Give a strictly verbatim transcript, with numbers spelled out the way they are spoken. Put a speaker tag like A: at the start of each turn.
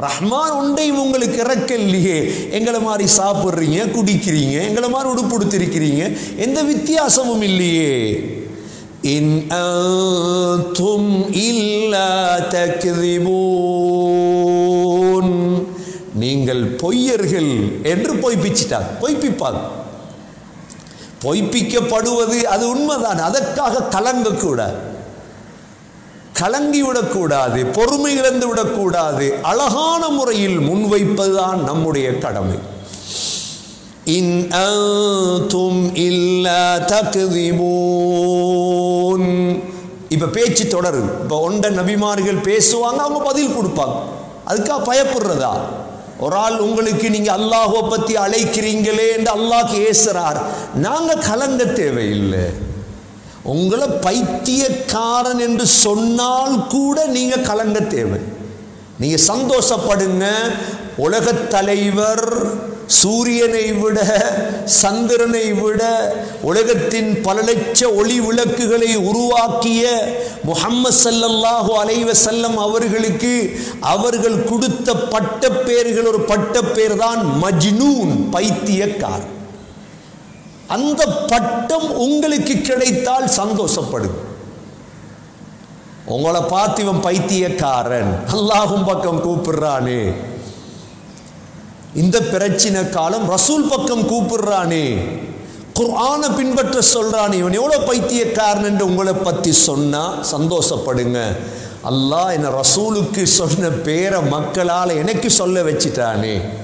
A: ரஹ்மான் ஒன்றையும் உங்களுக்கு இறக்கல்லையே. எங்களை மாதிரி சாப்பிட்றீங்க, குடிக்கிறீங்க, எங்களை மாதிரி உடுப்படுத்திருக்கிறீங்க, எந்த வித்தியாசமும் இல்லையே. இன் அன்தும் இல்லா தக்திபூன், நீங்கள் பொய்யர்கள் என்று பொய்ப்பிச்சிட்டார். பொய்ப்பிப்பாங்க, பொய்ப்பிக்கப்படுவது அது உண்மைதான். அதற்காக கலங்கக்கூடாது, கலங்கிவிடக்கூடாது, பொறுமை இழந்து விடக்கூடாது. அழகான முறையில் முன்வைப்பதுதான் நம்முடைய கடமை. இன் அன்தும் இல்லா தக்திபூன். இப்ப பேச்சு தொடரு. இப்ப ஒண்ட நபிமார்கள் பேசுவாங்க, அவங்க பதில் கொடுப்பாங்க. அதுக்காக பயப்படுறதா? ஒரு ஆள் உங்களுக்கு நீங்க அல்லாஹ்வை பத்தி அழைக்கிறீங்களே என்று அல்லாஹ் ஏசுறார், நாங்க கலங்க தேவையில்லை. உங்களை பைத்தியக்காரன் என்று சொன்னால் கூட நீங்க கலங்க தேவை. நீங்க சந்தோஷப்படுங்க. உலகத் தலைவர் சூரியனை விட, சந்திரனை விட, உலகத்தின் பல லட்ச ஒளி விளக்குகளை உருவாக்கிய முஹம்மது ஸல்லல்லாஹு அலைஹி வஸல்லம் அவர்களுக்கு அவர்கள் கொடுத்த பட்டப்பேர்கள், ஒரு பட்டப்பேர் தான் மஜ்னூன், பைத்தியக்காரன். அந்த பட்டம் உங்களுக்கு கிடைத்தால் சந்தோஷப்படுங்க. உங்களை பார்த்து இவன் பைத்தியக்காரன், அல்லாஹ்வின் பக்கம் கூப்பிடுறானே, இந்த பிரச்சனை காலம் ரசூல் பக்கம் கூப்பிடுறானே, குர்ஆனை பின்பற்ற சொல்றானே, இவன் எவ்வளவு பைத்தியக்காரன் என்று உங்களை பத்தி சொன்னா சந்தோஷப்படுங்க. அல்லாஹ் என்ன ரசூலுக்கு சொன்ன பேரை மக்களால் எனக்கு சொல்ல வச்சிட்டானே.